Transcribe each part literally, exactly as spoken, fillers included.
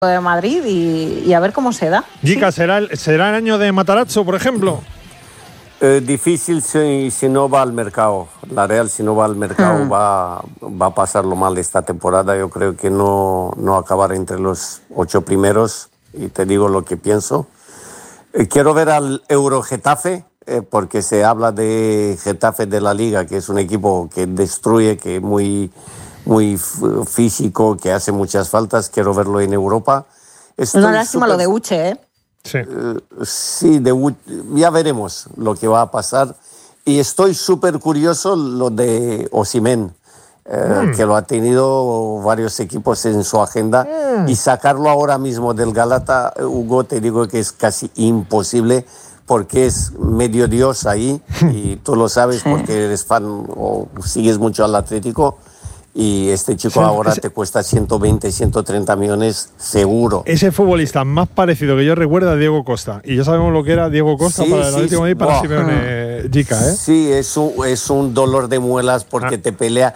de Madrid y, y a ver cómo se da. Jica, sí. ¿será, el, ¿será el año de Matarazzo, por ejemplo? Eh, difícil si, si no va al mercado. La Real, si no va al mercado, hmm. va, va a pasarlo mal esta temporada. Yo creo que no, no acabar entre los ocho primeros. Y te digo lo que pienso. Eh, quiero ver al Euro Getafe, eh, porque se habla de Getafe de la Liga, que es un equipo que destruye, que es muy, muy físico, que hace muchas faltas. Quiero verlo en Europa. Estoy Una lástima super... lo de Uche, ¿eh? Sí, uh, sí de, ya veremos lo que va a pasar. Y estoy súper curioso lo de Osimhen, eh, mm. que lo ha tenido varios equipos en su agenda. Mm. Y sacarlo ahora mismo del Galata, Hugo, te digo que es casi imposible, porque es medio Dios ahí. Y tú lo sabes porque eres fan o sigues mucho al Atlético. Y este chico sí, ahora ese, te cuesta ciento veinte, ciento treinta millones seguro. Ese futbolista más parecido que yo recuerdo a Diego Costa. Y ya sabemos lo que era Diego Costa sí, para el Atlético sí, y para wow. Simeone Jica, ¿eh? Sí, es un, es un dolor de muelas porque ah. te pelea.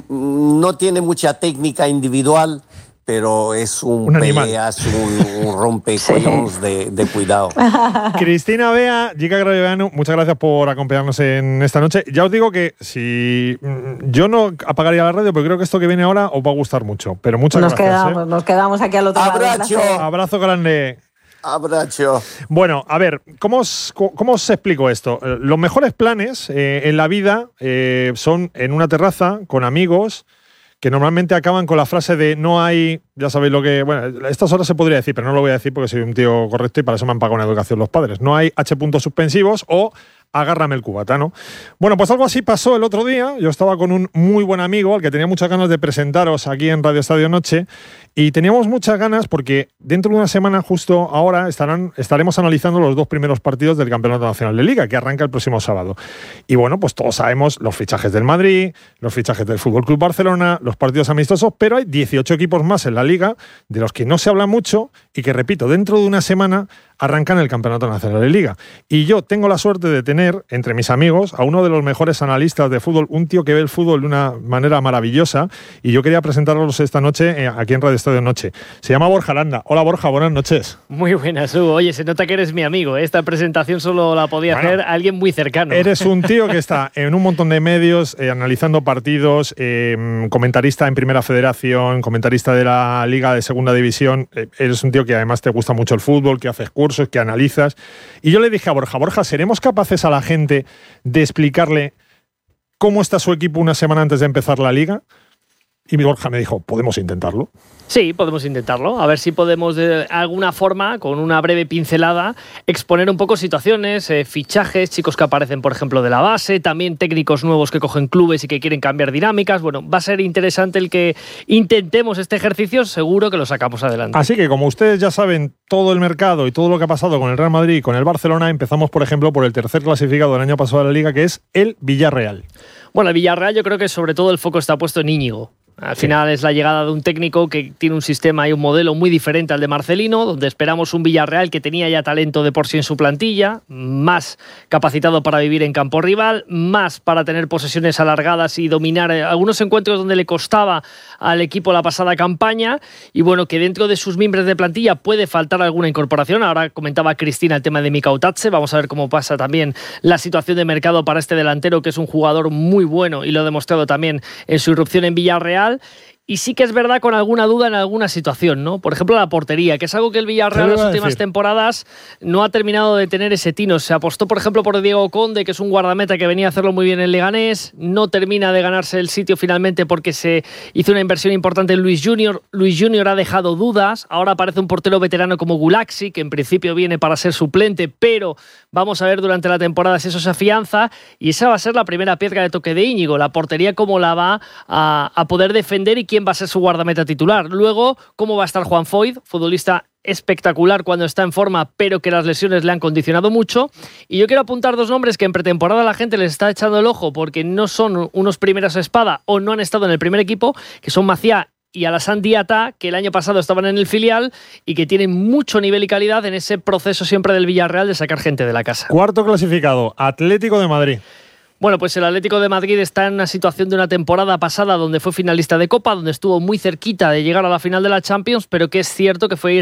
No tiene mucha técnica individual, pero es un, un pelea, es un, un rompecollones sí. de, de cuidado. Cristina Bea, Jica Graviano, muchas gracias por acompañarnos en esta noche. Ya os digo que si yo no apagaría la radio, pero creo que esto que viene ahora os va a gustar mucho. Pero muchas nos gracias. Quedamos, ¿eh? Nos quedamos aquí al otro Abrazo. lado. Abrazo grande. Abrazo. Bueno, a ver, ¿cómo os, cómo os explico esto? Los mejores planes eh, en la vida eh, son en una terraza, con amigos, que normalmente acaban con la frase de no hay, ya sabéis lo que, bueno, a estas horas se podría decir, pero no lo voy a decir porque soy un tío correcto y para eso me han pagado una educación los padres. No hay H puntos suspensivos o agárrame el cubata, ¿no? Bueno, pues algo así pasó el otro día. Yo estaba con un muy buen amigo al que tenía muchas ganas de presentaros aquí en Radio Estadio Noche y teníamos muchas ganas porque dentro de una semana, justo ahora, estarán, estaremos analizando los dos primeros partidos del Campeonato Nacional de Liga, que arranca el próximo sábado. Y bueno, pues todos sabemos los fichajes del Madrid, los fichajes del F C Barcelona, los partidos amistosos, pero hay dieciocho equipos más en la Liga de los que no se habla mucho y que, repito, dentro de una semana arrancan el Campeonato Nacional de Liga. Y yo tengo la suerte de tener entre mis amigos a uno de los mejores analistas de fútbol, un tío que ve el fútbol de una manera maravillosa, y yo quería presentaros esta noche aquí en Radio Estadio Noche. Se llama Borja Aranda. Hola Borja, buenas noches. Muy buenas, Hugo. Oye, se nota que eres mi amigo. Esta presentación solo la podía bueno, hacer alguien muy cercano. Eres un tío que está en un montón de medios, eh, analizando partidos, eh, comentarista en Primera Federación, comentarista de la Liga de Segunda División. Eh, eres un tío que además te gusta mucho el fútbol, que haces cursos, que analizas. Y yo le dije a Borja, Borja, ¿seremos capaces a la gente de explicarle cómo está su equipo una semana antes de empezar la Liga? Y Borja me dijo, ¿podemos intentarlo? Sí, podemos intentarlo. A ver si podemos de alguna forma, con una breve pincelada, exponer un poco situaciones, eh, fichajes, chicos que aparecen, por ejemplo, de la base, también técnicos nuevos que cogen clubes y que quieren cambiar dinámicas. Bueno, va a ser interesante el que intentemos este ejercicio, seguro que lo sacamos adelante. Así que, como ustedes ya saben todo el mercado y todo lo que ha pasado con el Real Madrid y con el Barcelona, empezamos, por ejemplo, por el tercer clasificado del año pasado de la Liga, que es el Villarreal. Bueno, el Villarreal yo creo que sobre todo el foco está puesto en Íñigo. Al final sí. Es la llegada de un técnico que tiene un sistema y un modelo muy diferente al de Marcelino, donde esperamos un Villarreal que tenía ya talento de por sí en su plantilla, más capacitado para vivir en campo rival, más para tener posesiones alargadas y dominar algunos encuentros donde le costaba al equipo la pasada campaña, y bueno, que dentro de sus miembros de plantilla puede faltar alguna incorporación. Ahora comentaba Cristina el tema de Mika Otatze, vamos a ver cómo pasa también la situación de mercado para este delantero, que es un jugador muy bueno y lo ha demostrado también en su irrupción en Villarreal. Y sí que es verdad con alguna duda en alguna situación, ¿no? Por ejemplo, la portería, que es algo que el Villarreal en las últimas decir? temporadas no ha terminado de tener ese tino. Se apostó, por ejemplo, por Diego Conde, que es un guardameta que venía a hacerlo muy bien en Leganés. No termina de ganarse el sitio finalmente porque se hizo una inversión importante en Luis Junior. Luis Junior ha dejado dudas. Ahora aparece un portero veterano como Gulaxi, que en principio viene para ser suplente, pero vamos a ver durante la temporada si eso se afianza. Y esa va a ser la primera piedra de toque de Íñigo. La portería, cómo la va a, a poder defender y quién va a ser su guardameta titular. Luego, cómo va a estar Juan Foyth, futbolista espectacular cuando está en forma, pero que las lesiones le han condicionado mucho. Y yo quiero apuntar dos nombres que en pretemporada la gente les está echando el ojo porque no son unos primeras a espada o no han estado en el primer equipo, que son Maciá y Alassane Diatta, que el año pasado estaban en el filial y que tienen mucho nivel y calidad en ese proceso siempre del Villarreal de sacar gente de la casa. Cuarto clasificado, Atlético de Madrid. Bueno, pues el Atlético de Madrid está en una situación de una temporada pasada donde fue finalista de Copa, donde estuvo muy cerquita de llegar a la final de la Champions, pero que es cierto que fue